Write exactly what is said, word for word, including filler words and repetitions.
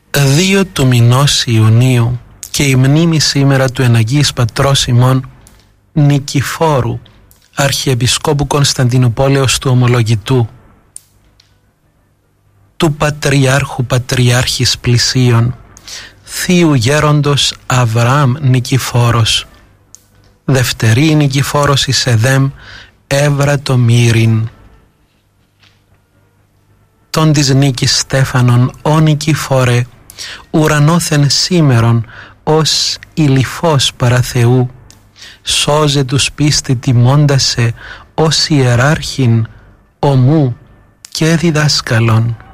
δύο του μηνός Ιουνίου και η μνήμη σήμερα του εναγίης πατρός ημών Νικηφόρου, Αρχιεπισκόπου Κωνσταντινουπόλεως του Ομολογητού, του Πατριάρχου Πατριάρχης Πλησίων, Θείου Γέροντος Αβραάμ Νικηφόρος, Δευτερή Νικηφόρος εις Εδέμ, έβρατο μύριν. Τον της νίκης Στέφανον, ο Νικηφόρε, ουρανόθεν σήμερον, ως ηλιφός παρά Θεού, σώζε τους πίστη τιμώντας σε, ως ιεράρχην, ομού και διδάσκαλον.